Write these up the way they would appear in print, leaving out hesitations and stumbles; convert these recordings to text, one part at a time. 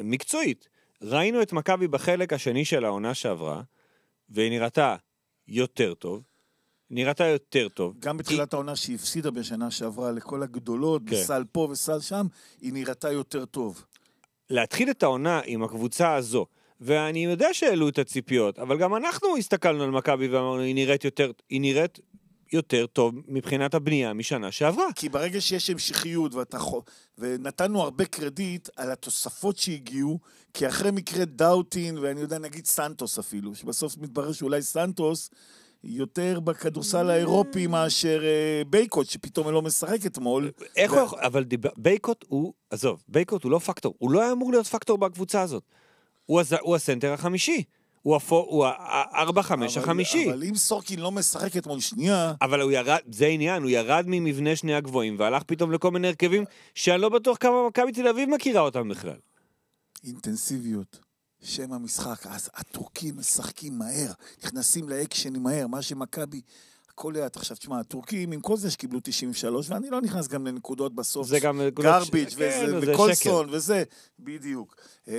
מקצועית, ראינו את מכבי בחלק השני של העונה שעברה, והיא נראתה יותר טוב, גם בתחילת העונה שהיא הפסידה בשנה שעברה לכל הגדולות, בסל פה וסל שם, היא נראתה יותר טוב. להתחיל את העונה עם הקבוצה הזו, ואני יודע שהעלו את הציפיות, אבל גם אנחנו הסתכלנו על מכבי ואמרנו, היא נראית יותר טוב מבחינת הבנייה משנה שעברה. כי ברגע שיש המשכיות, ונתנו הרבה קרדיט על התוספות שהגיעו, כי אחרי מקרה דאוטין, ואני יודע, נגיד סנטוס אפילו, שבסוף מתברר שאולי סנטוס יותר בכדורסל האירופי מאשר בייקוט, שפתאום לא משחק אתמול. אבל בייקוט הוא, עזוב, בייקוט הוא לא פקטור, הוא לא היה אמור להיות פקטור בקבוצה הזאת. הוא הסנטר החמישי. הוא ה-4-5 החמישי. אבל אם סורקין לא משחק אתמול שנייה... אבל הוא ירד, זה עניין, הוא ירד ממבנה שני הגבוהים, והלך פתאום לכל מיני הרכבים, שאני לא בטוח כמה מכבי תל אביב מכירה אותם בכלל. אינטנסיביות. שם המשחק. אז הטורקים משחקים מהר, נכנסים לאקשנים מהר, מה שמכבי... הכל לאט. עכשיו, תשמע, הטורקים עם כל זה שקיבלו 93, ואני לא נכנס גם לנקודות בסוף. זה גם... גרביץ' וקולסון וזה. בדיוק.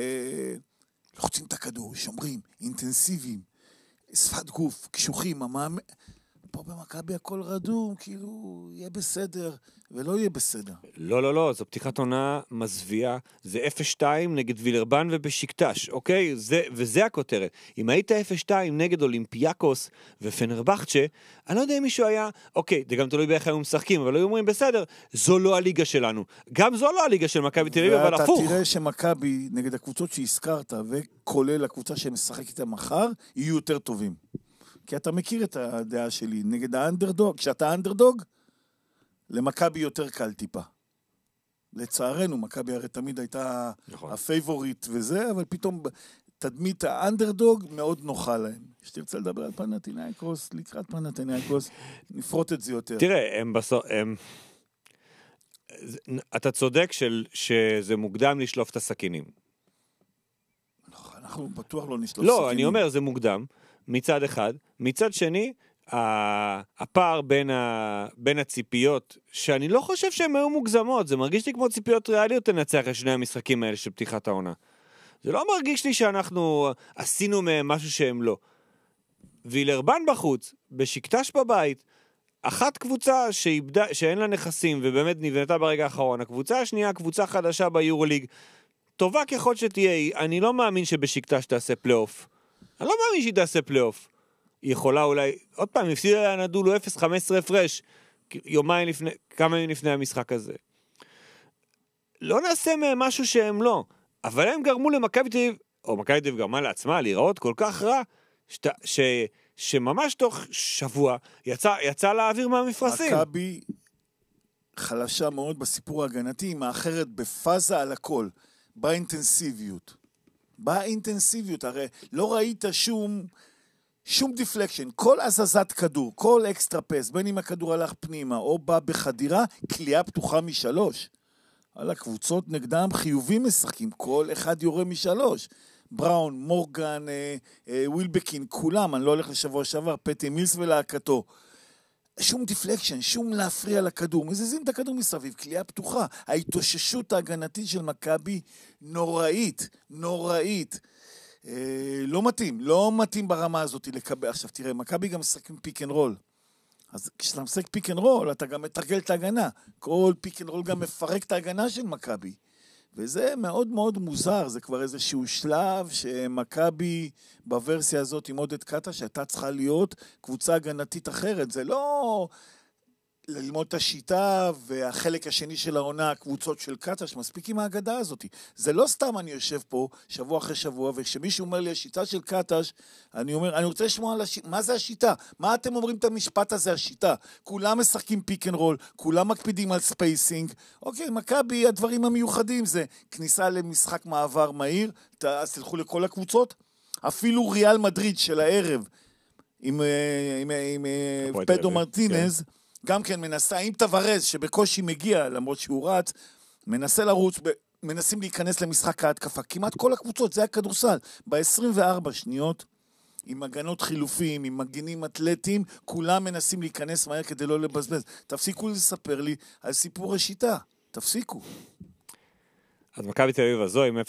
לוחצים את הכדור, שומרים, אינטנסיביים, שפת גוף, קשוחים, פה במכבי הכל רדום, כאילו, יהיה בסדר, ולא יהיה בסדר. לא, זו פתיחת עונה מזוויעה, זה 0-2 נגד וילרבן ובשיקטש, אוקיי? וזה הכותרת. אם היית 0-2 נגד אולימפיאקוס ופנרבחצ'ה, אני לא יודע אם מישהו היה, אוקיי, זה גם תלוי באיך היו משחקים, אבל היו אומרים, בסדר, זו לא הליגה שלנו. גם זו לא הליגה של מכבי תל אביב, אבל הפוך. ואתה תראה שמכבי, נגד הקבוצות שהזכרת, וכולל הקבוצה שמשחק איתה מחר, יהיו יותר טובים. כי אתה מכיר את הדעה שלי, נגד האנדרדוג, כשאתה אנדרדוג, למכבי יותר קל טיפה. לצערנו, מכבי הרי תמיד הייתה הפייבוריט וזה, אבל פתאום תדמית האנדרדוג מאוד נוחה להם. שתרצה לדבר על פנתינייקוס, לקראת פנתינייקוס, נפרוט את זה יותר. תראה, אתה צודק שזה מוקדם לשלוף את הסכינים. אנחנו בטוח לא נשלוף סכינים. לא, אני אומר, זה מוקדם. מצד אחד, מצד שני, הפער בין הציפיות, שאני לא חושב שהן היו מוגזמות, זה מרגיש לי כמו ציפיות ריאליות לנצח את שני המשחקים האלה של פתיחת העונה. זה לא מרגיש לי שאנחנו עשינו מהם משהו שהם לא. וילרבן בחוץ, בשקטש בבית, אחת קבוצה שאין לה נכסים ובאמת נבנתה ברגע האחרון, הקבוצה השנייה, קבוצה חדשה ביורוליג, טובה ככל שתהיה, אני לא מאמין שבשקטש תעשה פלייאוף. אני לא מאמין שהיא תעשה פלייאוף. היא יכולה אולי, עוד פעם, הפסידה נדולו 0-15 הפרש, כמה ימים לפני המשחק הזה. לא נעשה מהם משהו שהם לא, אבל הם גרמו למכבי תל אביב, או מכבי תל אביב גרמה לעצמה להיראות כל כך רע, שממש תוך שבוע יצא לאוויר מהמפרשים. מכבי חלשה מאוד בסיפור ההגנתי, היא מאחרת בפאזה על הכל, באינטנסיביות. הרי לא ראית שום דיפלקשן, כל הזזת כדור, כל אקסטרה פס, בין אם הכדור הלך פנימה או בא בחדירה, קליעה פתוחה מ3. על הקבוצות נגדם חיובים משחקים, כל אחד יורה מ3. בראון, מורגן, ווילבקין, כולם, אני לא הולך לשבוע שעבר, פטי מילס ולהקתו. שום דיפלקשן, שום להפריע לכדור, מזיזים את הכדור מסביב, קליעה פתוחה. ההתאוששות ההגנתית של מכבי נוראית. לא מתאים ברמה הזאת לקבל. עכשיו תראה, מכבי גם משחקים פיק אנד רול. אז כשאתה משחק פיק אנד רול, אתה גם מתרגל את ההגנה. כל פיק אנד רול גם מפרק את ההגנה של מכבי. וזה מאוד מאוד מוזר, זה כבר איזשהו שלב שמכבי בוורסיה הזאת עם עודד קטש, שהייתה צריכה להיות קבוצה הגנתית אחרת. זה לא ללמוד את השיטה והחלק השני של העונה, הקבוצות של קטש, מספיק עם ההגדה הזאת. זה לא סתם אני יושב פה שבוע אחרי שבוע, וכשמישהו אומר לי השיטה של קטש, אני אומר, אני רוצה לשמוע על השיטה, מה זה השיטה? מה אתם אומרים את המשפט הזה, השיטה? כולם משחקים פיק אנד רול, כולם מקפידים על ספייסינג. אוקיי, מכבי, הדברים המיוחדים זה כניסה למשחק מעבר מהיר, אז תלכו לכל הקבוצות. אפילו ריאל מדריד של הערב, עם פדו מרטינז, גם כן מנסה, עם תוורז שבקושי מגיע, למרות שהוא רץ, מנסה לרוץ, מנסים להיכנס למשחק ההתקפה. כמעט כל הקבוצות, זה הכדורסל. ב-24 שניות, עם הגנות חילופים, עם מגנים אתלטיים, כולם מנסים להיכנס מהר כדי לא לבזבז. תפסיקו לספר לי על סיפור השיטה. תפסיקו. אז מכבי תל אביב הזו עם